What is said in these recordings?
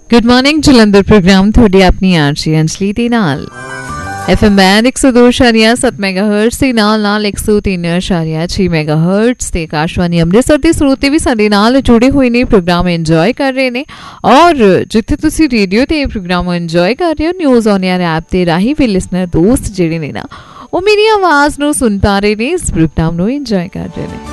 Good morning Jalandhar programme थोड़ी अपनी RG Anjali दे नाल FM बैंड 102.7 मेगाहर्ट्ज ਦੇ ਨਾਲ 103.6 मेगाहर्ट्ज ਤੇ ਆਕਾਸ਼ਵਾਣੀ ਅੰਮ੍ਰਿਤਸਰ ਦੇ ਸਰੋਤੇ ਵੀ ਸਾਡੇ ਨਾਲ ਜੁੜੇ ਹੋਏ ਨੇ, ਪ੍ਰੋਗਰਾਮ ਇੰਜੋਏ ਕਰ ਰਹੇ ਨੇ। ਔਰ ਜਿੱਥੇ ਤੁਸੀਂ ਰੇਡੀਓ ਤੇ ਪ੍ਰੋਗਰਾਮ ਇੰਜੋਏ ਕਰ ਰਹੇ ਹੋ, ਨਿਊਜ਼ ਔਨ 에ਅਰ ਐਪ ਤੇ ਰਾਹੀਂ ਵੀ ਲਿਸਨਰ ਦੋਸਤ ਜਿਹੜੇ ਨੇ ਨਾ, ਉਹ ਮੇਰੀ ਆਵਾਜ਼ ਨੂੰ ਸੁਣ ਪਾ ਰਹੇ ਨੇ, ਇਸ ਪ੍ਰੋਗਰਾਮ ਨੂੰ ਇੰਜੋਏ ਕਰ ਰਹੇ ਨੇ।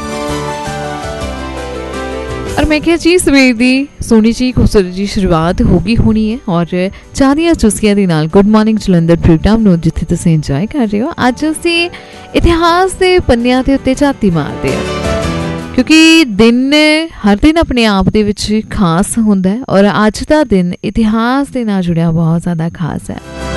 और मैं क्या जी सवेर दी सोनी जी खूबसूरत जी शुरुआत होगी होनी है और चारिया चुस्किया दे नाल good morning Jalandhar programme no जिथे तुसीं इंजॉय कर रहे हो। अज असीं इतिहास दे पन्नियां दे उत्ते झाती मारदे हां, क्योंकि दिन हर दिन अपने आप दे विच खास हुंदा है और अज दा दिन इतिहास दे नाल जुड़िया बहुत ज़्यादा खास है।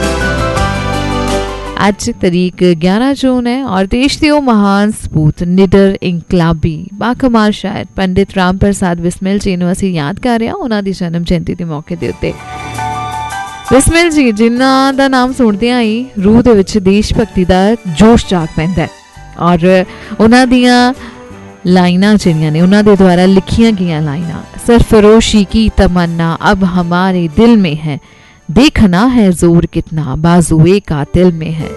आज तारीख 11 जून है और देश के महान सपूत निडर इंकलाबी बाकमाल शायर पंडित राम प्रसाद बिस्मिल जी नूं असीं याद कर रहे हां उन्हां दी जन्म जयंती के मौके दे उत्ते। बिस्मिल जी जिन्हां दा नाम सुणदिआं ही रूह दे विच देश भगती दा जोश जाग पैंदा है और उन्हां दियां लाइनां जिहड़ियां ने उन्हां दे द्वारा लिखियां गईयां लाइनां, सरफरोशी की तमन्ना अब हमारे दिल में है, देखना है जोर कितना बाजुए कातिल में है।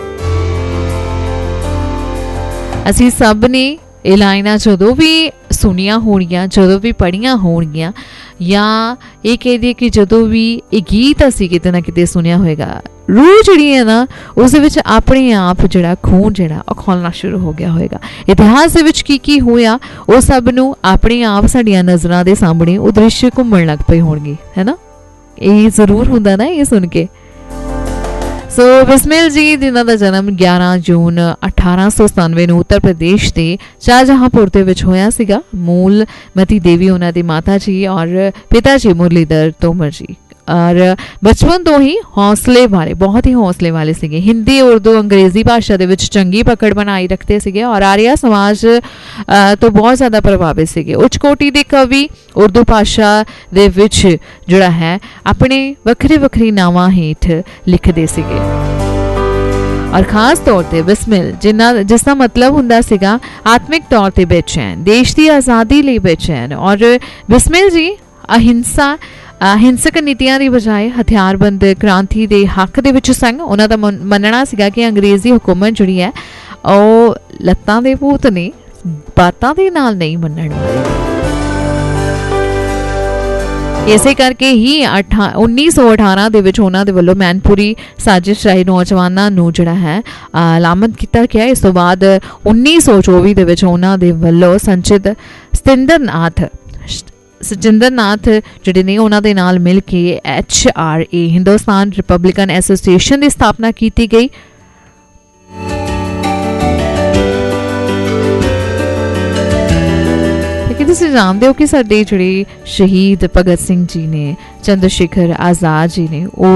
असी सब ने ये लाइनां जदों भी सुनिया होणगियां, जदों भी पढ़ियां होणगियां, या ये कह दिए कि जदों भी ये गीत असी किते ना किते सुनिया होएगा, रूह जिहड़ी है ना उस विच अपने आप जिहड़ा खून जिहड़ा खौलना शुरू हो गया होएगा। इतिहास दे विच की होया वो सब नूं अपने आप साडीआं नज़रां दे सामणे वो दृश्य घुम्मण लग पए होणगे, है ना। ये जरूर हुंदा ना ये सुन के। सो बिस्मिल जी जिन्हां दा जन्म 11 जून 1897 ਨੂੰ उत्तर प्रदेश ਦੇ शाहजहांपुर ਦੇ ਵਿੱਚ ਹੋਇਆ ਸੀਗਾ। मूल मती देवी ਉਹਨਾਂ ਦੀ माता जी और पिता जी मुरलीधर तोमर जी। और बचपन तो ही हौसले वाले, बहुत ही हौसले वाले सीगे। हिंदी उर्दू अंग्रेजी भाषा दे विच चंगी पकड़ बनाई रखते सीगे और आर्या समाज तो बहुत ज़्यादा प्रभावित सीगे। उच्च कोटि दे कवि उर्दू भाषा दे विच जिहड़ा है अपने वखरे वखरी नावां हेठ लिखदे सीगे। और खास तौर पर बिस्मिल जिसका मतलब हुंदा सीगा आत्मिक तौर पर बेचैन, देश की आज़ादी लिए बेचैन। और बिस्मिल जी हिंसक नीतियां की बजाय हथियारबंद क्रांति के हक दे विच सन। उन्हां दा मनना सीगा कि अंग्रेजी हुकूमत जिहड़ी है ओह लत्तां दे भूत ने, बातां दे नाल नहीं मनण वाले। इसे करके ही 1918 दे विच उन्हां दे वल्लों मैनपुरी साजिश राही नौजवानां नूं जिहड़ा है लामत किया गया। इस तो बाद 1924 दे विच उन्हां दे वल्लों संचित सचिंदर नाथ जिहड़े ने उन्हां दे नाल मिल के HRA हिंदुस्तान रिपब्लिकन एसोसीएशन की स्थापना की गई। तुसीं जानदे हो कि साडे जिहड़े शहीद भगत सिंह जी ने, चंद्रशेखर आजाद जी ने,